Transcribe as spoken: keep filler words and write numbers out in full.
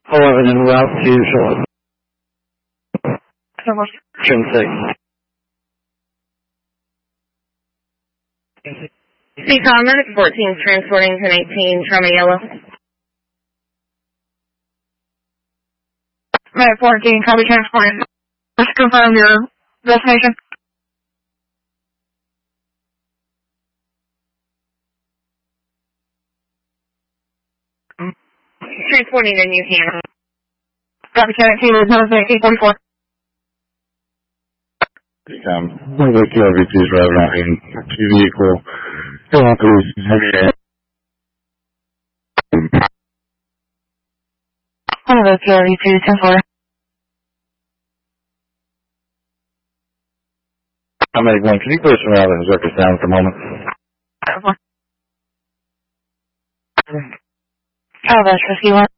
eleven en route to Charlotte. Trim six. C-Com, Medic fourteen, transporting ten eighteen, Trauma Yellow. Medic fourteen, copy transporting. Just confirm your destination. Transporting to New Hampshire. Copy ten eighteen, Lieutenant eight forty-four. Um, one of the Q R V Ts driving out in two vehicle. Go on through heavy air. One of the Q R V Ts, ten four. I'm Medic one. Can you push me out and circus down for a moment? Oh, that's risky one.